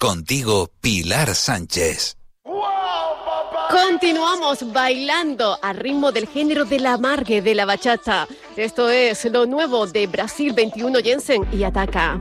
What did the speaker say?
Contigo, Pilar Sánchez. Continuamos bailando al ritmo del género de la margue de la bachata. Esto es lo nuevo de Brasil 21 Jensen y Ataca.